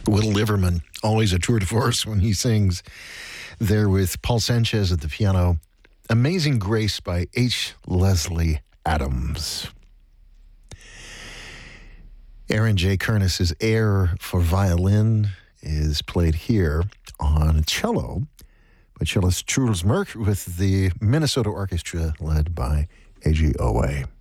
Will Liverman, always a tour de force when he sings. There with Paul Sanchez at the piano. Amazing Grace by H. Leslie Adams. Aaron J. Kernis's air for violin is played here on cello by cellist Truls Mørk with the Minnesota Orchestra led by A.G. Owe.